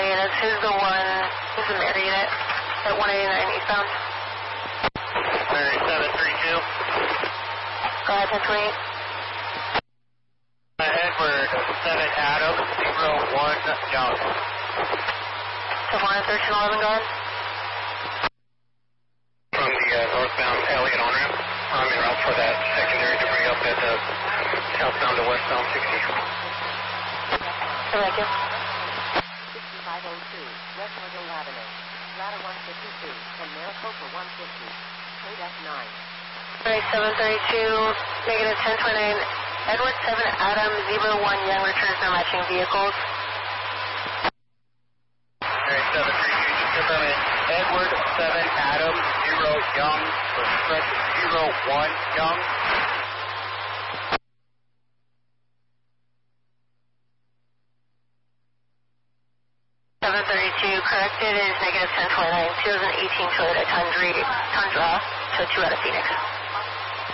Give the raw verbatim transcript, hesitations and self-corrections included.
hiatus. Who's the one, who's the mirror unit at one eighty-nine eastbound? Mary seven three two. Go ahead, ten twenty-eight. Uh, Edward seven Adam zero one Young. So one thirteen eleven, go ahead. From the uh, northbound Elliott on-ramp. I'm en route for that secondary to bring up at uh, southbound to westbound sixty. Thank you. sixty-five oh two, West Myrtle Avenue, Ladder one fifty-two, and Maricopa one fifty, code F nine. Mary seven thirty-two, negative ten twenty-nine, Edward seven Adam zero one Young returns no matching vehicles. Mary seven three two, just confirm it. Edward seven Adam zero Young, for Fred zero one Young. seven thirty-two, corrected is negative ten twenty-nine, two thousand eighteen Toyota Tundra, Tundra, so two out of Phoenix.